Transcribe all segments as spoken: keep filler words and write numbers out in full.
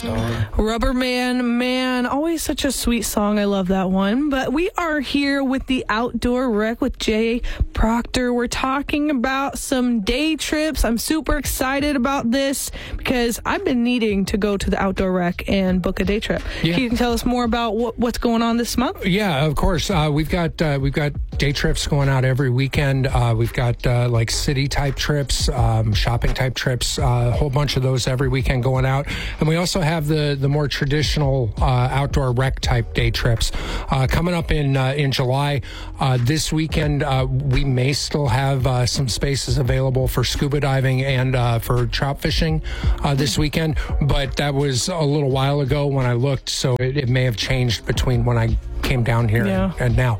Rubber Man, man, always such a sweet song. I love that one. But we are here with the Outdoor Rec with Jay Proctor. We're talking about some day trips. I'm super excited about this because I've been needing to go to the Outdoor Rec and book a day trip. Yeah. Can you tell us more about what, what's going on this month? Yeah, of course. Uh, we've got uh, we've got day trips going out every weekend. Uh, we've got uh, like city type trips, um, shopping type trips, uh, a whole bunch of those every weekend going out. And we also have the the more traditional uh, outdoor rec type day trips uh, coming up in uh, in July. Uh, this weekend, uh, we may still have uh, some spaces available for scuba diving and uh, for trout fishing uh, this weekend, but that was a little while ago when I looked, so it, it may have changed between when I came down here Yeah. and, and now.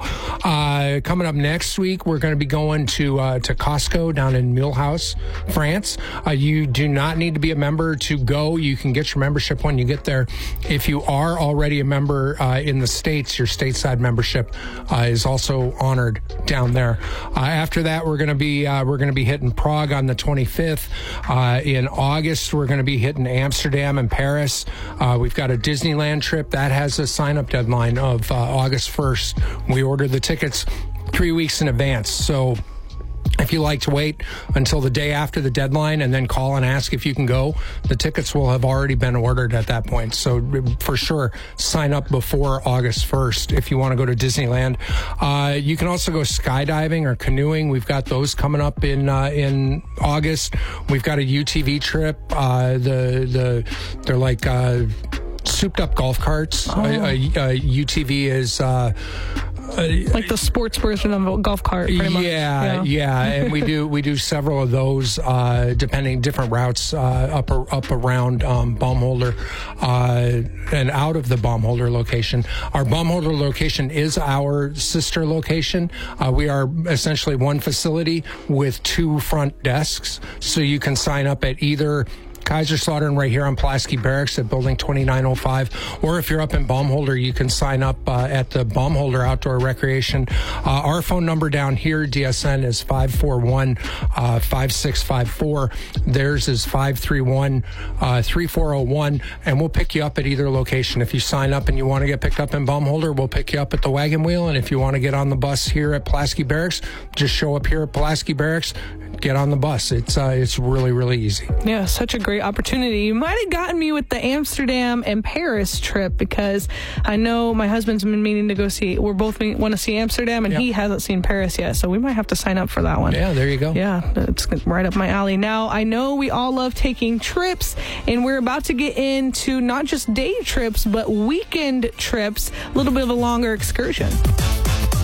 Uh, coming up next week, we're going to be going to uh, to Costco down in Mulhouse, France. Uh, you do not need to be a member to go. You can get your membership when you get there. If you are already a member uh, in the States, your stateside membership uh, is also honored down there. Uh, after that, we're going to be uh, we're going to be hitting Prague on the twenty-fifth. Uh, in August, we're going to be hitting Amsterdam and Paris. Uh, we've got a Disneyland trip that has a sign-up deadline of uh, August first. We order the tickets three weeks in advance. So if you like to wait until the day after the deadline and then call and ask if you can go, the tickets will have already been ordered at that point. So for sure, sign up before August first if you want to go to Disneyland. Uh, you can also go skydiving or canoeing. We've got those coming up in uh, in August. We've got a U T V trip. Uh, the the they're like uh, souped up golf carts. Oh. A, a, a U T V is. Uh, Uh, Like the sports version of a golf cart, pretty much. Yeah, yeah, yeah. And we do we do several of those, uh, depending different routes uh, up up around um, Baumholder uh, and out of the Baumholder location. Our Baumholder location is our sister location. Uh, we are essentially one facility with two front desks, so you can sign up at either Kaiserslautern right here on Pulaski Barracks at building twenty-nine oh five, or if you're up in Baumholder, you can sign up uh, at the Baumholder Outdoor Recreation. Uh, our phone number down here, D S N, is five four one, five six five four. Theirs is five three one, three four oh one, and we'll pick you up at either location. If you sign up and you want to get picked up in Baumholder, we'll pick you up at the Wagon Wheel, and if you want to get on the bus here at Pulaski Barracks, just show up here at Pulaski Barracks, get on the bus. It's uh, it's really, really easy. Yeah, such a great opportunity. You might have gotten me with the Amsterdam and Paris trip because I know my husband's been meaning to go see, we're both want to see Amsterdam and Yep. he hasn't seen Paris yet. So we might have to sign up for that one. Yeah, there you go. Yeah, it's right up my alley. Now, I know we all love taking trips, and we're about to get into not just day trips, but weekend trips, a little bit of a longer excursion.